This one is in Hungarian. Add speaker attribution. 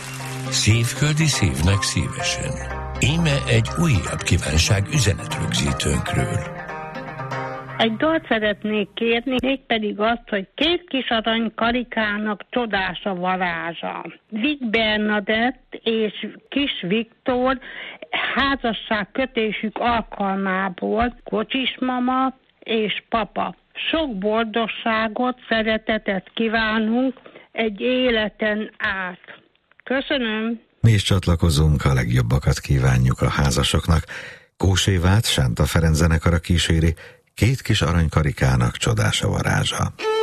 Speaker 1: Szívföldi szívnek szívesen. Íme egy újabb kívánság üzenetrögzítőnkről.
Speaker 2: Egy dalt szeretnék kérni, mégpedig azt, hogy két kis arany karikának csodás a varázsa. Vig Bernadett és Kis Viktor házasságkötésük alkalmából kocsismama és papa. Sok boldogságot, szeretetet kívánunk egy életen át. Köszönöm!
Speaker 3: Mi is csatlakozunk, a legjobbakat kívánjuk a házasoknak. Kós Évát Sánta Ferenc zenekara kíséri, két kis aranykarikának csodás a varázsa.